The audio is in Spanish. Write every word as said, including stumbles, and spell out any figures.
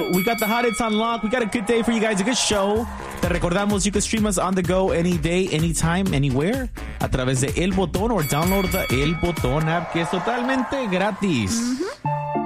We got the hot hits on lock. We got a good day for you guys, a good show. Te recordamos, you can stream us on the go any day, anytime, anywhere, a través de El Botón or download the El Botón app, que es totalmente gratis. Mm-hmm.